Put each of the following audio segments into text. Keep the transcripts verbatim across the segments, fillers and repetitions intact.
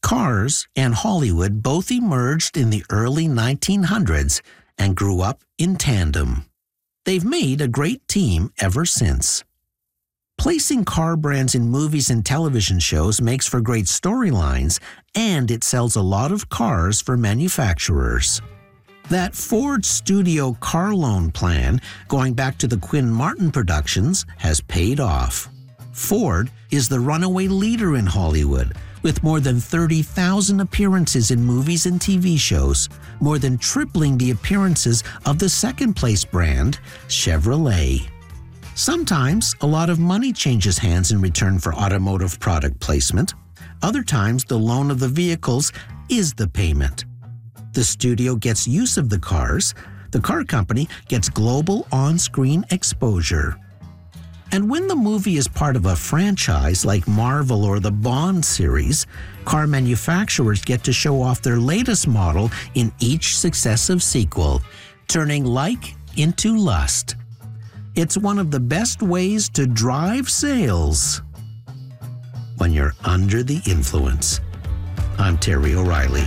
Cars and Hollywood both emerged in the early nineteen hundreds and grew up in tandem. They've made a great team ever since. Placing car brands in movies and television shows makes for great storylines, and it sells a lot of cars for manufacturers. That Ford Studio car loan plan, going back to the Quinn Martin productions, has paid off. Ford is the runaway leader in Hollywood, with more than thirty thousand appearances in movies and T V shows, more than tripling the appearances of the second-place brand, Chevrolet. Sometimes, a lot of money changes hands in return for automotive product placement. Other times, the loan of the vehicles is the payment. The studio gets use of the cars. The car company gets global on-screen exposure. And when the movie is part of a franchise like Marvel or the Bond series, car manufacturers get to show off their latest model in each successive sequel, turning like into lust. It's one of the best ways to drive sales when you're under the influence. I'm Terry O'Reilly.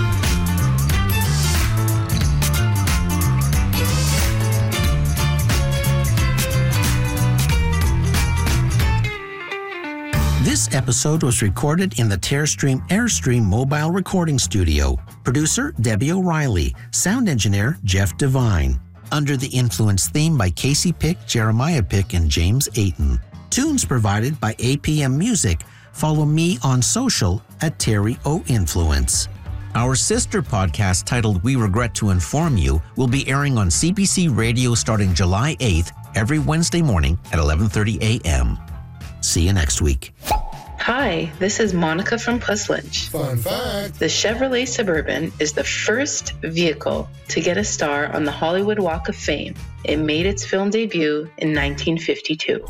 This episode was recorded in the Terrestream Airstream mobile recording studio. Producer Debbie O'Reilly. Sound engineer Jeff Devine. Under the Influence theme by Casey Pick, Jeremiah Pick, and James Ayton. Tunes provided by A P M Music. Follow me on social at Terry O Influence. Our sister podcast titled We Regret to Inform You will be airing on C B C Radio starting July eighth every Wednesday morning at eleven thirty a.m. See you next week. Hi, this is Monica from Puslynch. Fun fact. The Chevrolet Suburban is the first vehicle to get a star on the Hollywood Walk of Fame. It made its film debut in nineteen fifty-two.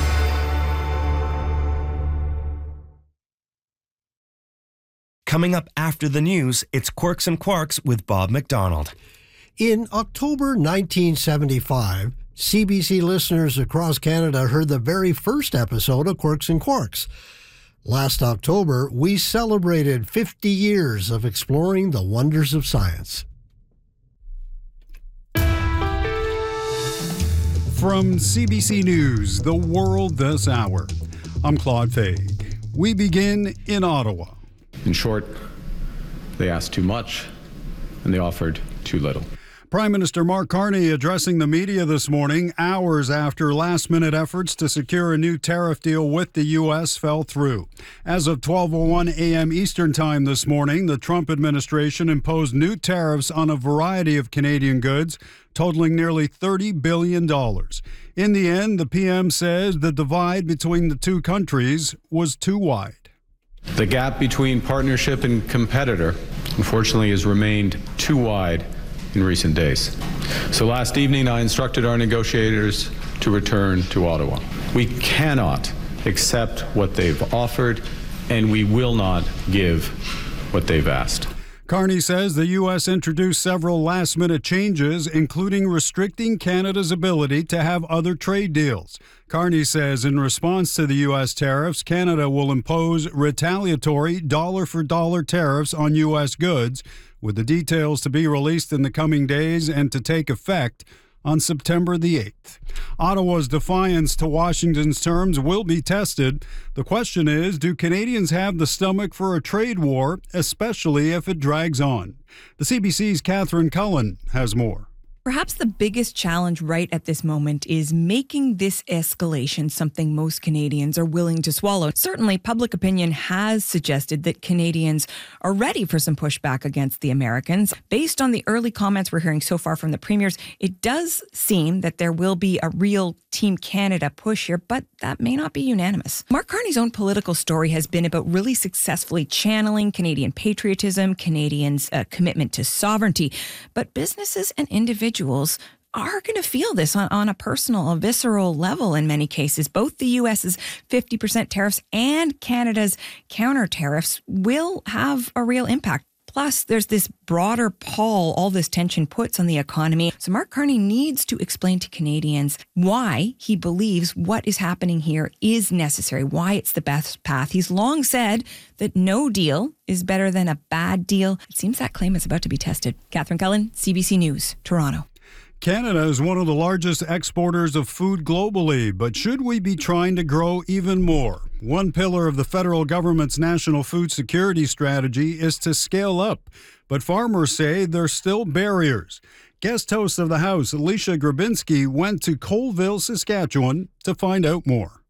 Coming up after the news, it's Quirks and Quarks with Bob McDonald. In October nineteen seventy-five, C B C listeners across Canada heard the very first episode of Quirks and Quarks. Last October, we celebrated fifty years of exploring the wonders of science. From C B C News, The World This Hour, I'm Claude Faig. We begin in Ottawa. In short, they asked too much and they offered too little. Prime Minister Mark Carney addressing the media this morning, hours after last-minute efforts to secure a new tariff deal with the U S fell through. As of twelve oh one a.m. Eastern Time this morning, the Trump administration imposed new tariffs on a variety of Canadian goods, totaling nearly thirty billion dollars. In the end, the P M says the divide between the two countries was too wide. The gap between partnership and competitor, unfortunately, has remained too wide in recent days. So last evening, I instructed our negotiators to return to Ottawa. We cannot accept what they've offered, and we will not give what they've asked. Carney says the U S introduced several last-minute changes, including restricting Canada's ability to have other trade deals. Carney says in response to the U S tariffs, Canada will impose retaliatory dollar-for-dollar tariffs on U S goods, with the details to be released in the coming days and to take effect on September the eighth. Ottawa's defiance to Washington's terms will be tested. The question is, do Canadians have the stomach for a trade war, especially if it drags on? The C B C's Catherine Cullen has more. Perhaps the biggest challenge right at this moment is making this escalation something most Canadians are willing to swallow. Certainly, public opinion has suggested that Canadians are ready for some pushback against the Americans. Based on the early comments we're hearing so far from the premiers, it does seem that there will be a real Team Canada push here, but that may not be unanimous. Mark Carney's own political story has been about really successfully channeling Canadian patriotism, Canadians' uh, commitment to sovereignty, but businesses and individuals are going to feel this on, on a personal, a visceral level in many cases. Both the U S's fifty percent tariffs and Canada's counter tariffs will have a real impact. Plus, there's this broader pall all this tension puts on the economy. So Mark Carney needs to explain to Canadians why he believes what is happening here is necessary, why it's the best path. He's long said that no deal is better than a bad deal. It seems that claim is about to be tested. Catherine Cullen, C B C News, Toronto. Canada is one of the largest exporters of food globally, but should we be trying to grow even more? One pillar of the federal government's national food security strategy is to scale up, but farmers say there's still barriers. Guest host of the House, Alicia Grabinski, went to Colville, Saskatchewan to find out more.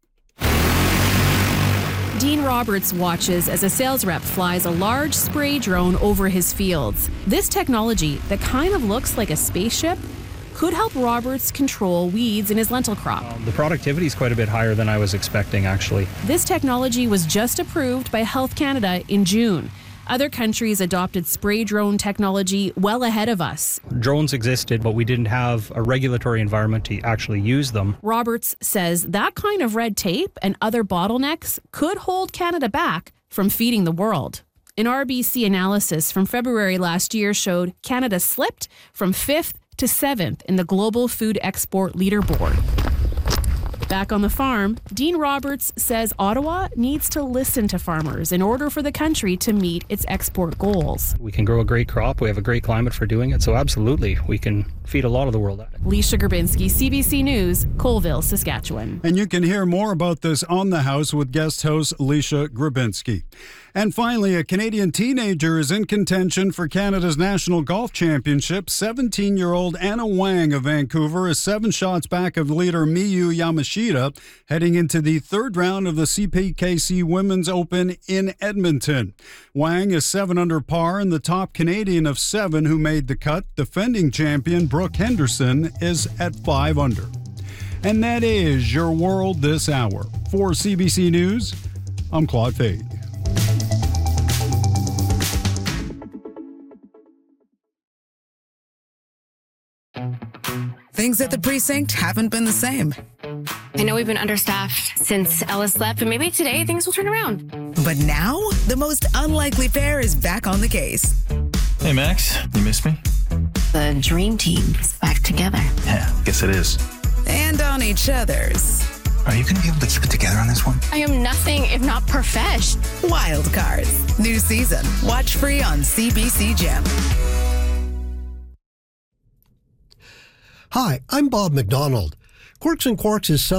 Dean Roberts watches as a sales rep flies a large spray drone over his fields. This technology that kind of looks like a spaceship could help Roberts control weeds in his lentil crop. Um, the productivity is quite a bit higher than I was expecting, actually. This technology was just approved by Health Canada in June. Other countries adopted spray drone technology well ahead of us. Drones existed, but we didn't have a regulatory environment to actually use them. Roberts says that kind of red tape and other bottlenecks could hold Canada back from feeding the world. An R B C analysis from February last year showed Canada slipped from fifth to seventh in the global food export leaderboard. Back on the farm, Dean Roberts says Ottawa needs to listen to farmers in order for the country to meet its export goals. We can grow a great crop. We have a great climate for doing it. So absolutely, we can feed a lot of the world at it. Alicia Grabinski, C B C News, Colville, Saskatchewan. And you can hear more about this on The House with guest host Alicia Grabinski. And finally, a Canadian teenager is in contention for Canada's National Golf Championship. seventeen-year-old Anna Wang of Vancouver is seven shots back of leader Miyu Yamashita, heading into the third round of the C P K C Women's Open in Edmonton. Wang is seven under par and the top Canadian of seven who made the cut. Defending champion Brooke Henderson is at five under. And that is your world this hour. For C B C News, I'm Claude Fade. Things at the precinct haven't been the same. I know we've been understaffed since Ellis left, but maybe today things will turn around. But now, the most unlikely pair is back on the case. Hey, Max, you missed me? The dream team is back together. Yeah, guess it is. And on each other's. Are you going to be able to keep it together on this one? I am nothing if not profesh. Wild Cards. New season. Watch free on C B C Gem. Hi, I'm Bob McDonald. Quirks and Quarks is